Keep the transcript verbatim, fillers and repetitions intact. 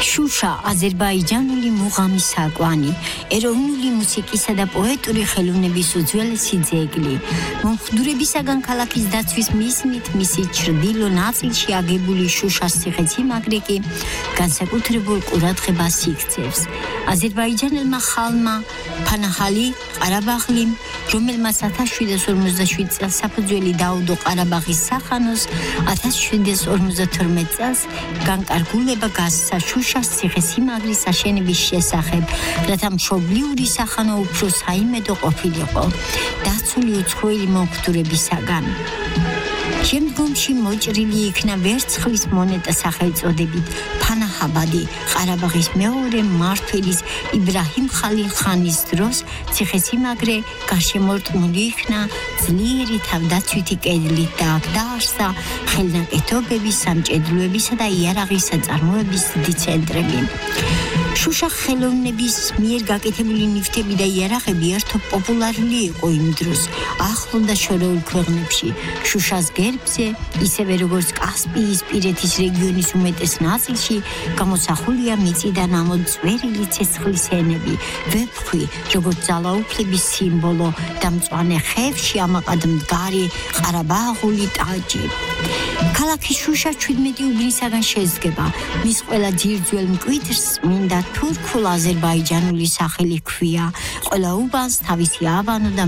შუშა აზერბაიჯანული მუღამის საკვანი, ეროვნული მუსიკისა და პოეტური ხელოვნების უძველესი ძეგლი. მომხდურებისაგან ქალაქის დაცვის მიზნით მისი ჩრდილო ნაწილში აგებული შუშას ციხესიმაგრე კი განსაკუთრებულ ყურადღებას იქცევს. აზერბაიჯანელმა ხალმა ფანაჰალი ყარაბაღლიმ, რომელმაც ათას შვიდას ორმოცდაშვიდ წელს საფუძველი დაუდო ყარაბაღის სახანოს, ათას შვიდას ორმოცდათორმეტ წელს განკარგულება გასცა შუშას ციხესიმაგრის აშენების შესახებ, რათა მშობლიური სახანო უფრო საიმედო ყოფილიყო დაცული უცხოელი მომხდურებისაგან. შემდგომში მოჭრილი იქნა ვერცხლის მონეტა სახელწოდებით ფანაჰაბადი ყარაბაღის მეორე მმართველის იბრაჰიმ ხალილ ხანის დროს ციხესიმაგრე გარშემორტყმული იქნა ძლიერი თავდაცვითი კედლით და აქ დაარსდა ხელნაკეთობების, სამჭედლოებისა და იარაღის საწარმოების დიდი ცენტრები. შუშა ხელოვნების მიერ გაკეთებული ნივთები და იარაღები ერთობ პოპულარული იყო იმ დროს ახლო და შორეულ ქვეყნებში. შუშას გერბზე, ისევე როგორც კასპიისპირეთის რეგიონის უმეტეს ნაწილში, გამოსახულია მიწიდან ამოწვერილი ცეცხლის ენები, ვეფხვი, როგორც ძალაუფლების სიმბოლო და მწვანე ხევში ამაყად მდგარი ყარაბაღული ტაჯი. ქალაქი შუშა ჩვიდმეტი უბნისაგან შედგება. მის ყველა ძირძველ მკვიდრს მინდა თურქულ აზერბაიჯანული სახელი ჰქვია. ყველა უბანს თავისი აბანო და